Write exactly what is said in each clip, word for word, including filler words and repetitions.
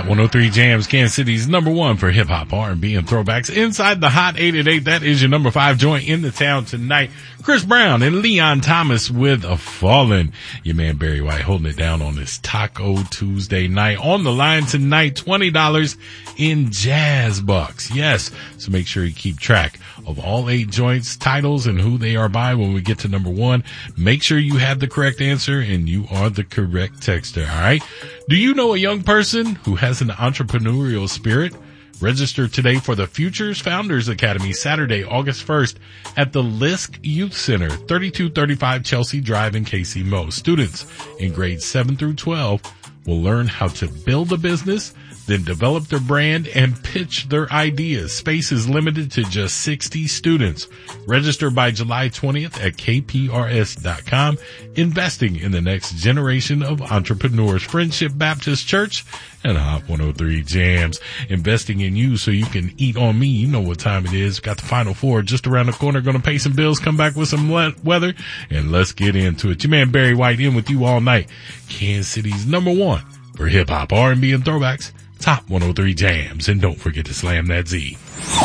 one oh three Jams, Kansas City's number one for hip hop, R and B, and throwbacks. Inside the Hot eight at eight, that is your number five joint in the town tonight. Chris Brown and Leon Thomas with a Fallen. Your man Barry White holding it down on this Taco Tuesday night. On the line tonight, twenty dollars in Jazz Bucks. Yes, so make sure you keep track of all eight joints, titles, and who they are by when we get to number one. Make sure you have the correct answer and you are the correct texter, all right? Do you know a young person who has an entrepreneurial spirit? Register today for the Futures Founders Academy, Saturday, August first at the Lisk Youth Center, thirty-two thirty-five Chelsea Drive in K C Mo. Students in grades seven through twelve will learn how to build a business, then develop their brand and pitch their ideas. Space is limited to just sixty students. Register by July twentieth at K P R S dot com. Investing in the next generation of entrepreneurs. Friendship Baptist Church and Hot one oh three Jams. Investing in you so you can eat on me. You know what time it is. Got the Final Four just around the corner. Gonna pay some bills, come back with some le- weather, and let's get into it. Your man Barry White in with you all night. Kansas City's number one for hip hop, R and B, and throwbacks. Top one oh three Jams, and don't forget to slam that Z.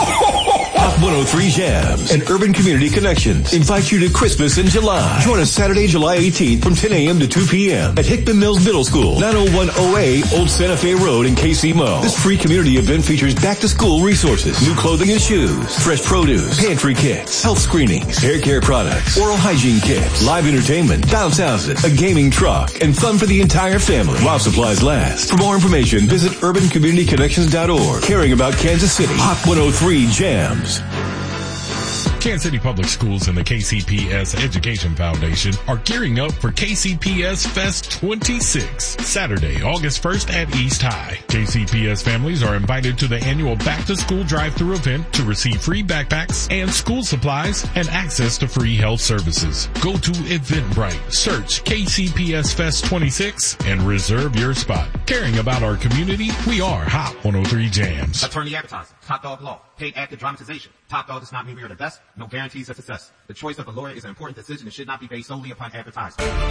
Top one oh three Jams and Urban Community Connections invite you to Christmas in July. Join us Saturday, July eighteenth from ten a.m. to two p.m. at Hickman Mills Middle School, nine oh one oh A Old Santa Fe Road in K C Mo. This free community event features back-to-school resources, new clothing and shoes, fresh produce, pantry kits, health screenings, hair care products, oral hygiene kits, live entertainment, bounce houses, a gaming truck, and fun for the entire family while supplies last. For more information, visit urban community connections dot org. Caring about Kansas City. Hot one oh three Jams. Kansas City Public Schools and the K C P S Education Foundation are gearing up for K C P S Fest twenty-six, Saturday, August first at East High. K C P S families are invited to the annual back-to-school drive-thru event to receive free backpacks and school supplies and access to free health services. Go to Eventbrite, search K C P S Fest twenty-six, and reserve your spot. Caring about our community, we are Hot one oh three Jams. Attorney advertising, Top Dog Law, paid actor dramatization. Top Dog does not mean we are the best, no guarantees of success. The choice of a lawyer is an important decision and should not be based solely upon advertising.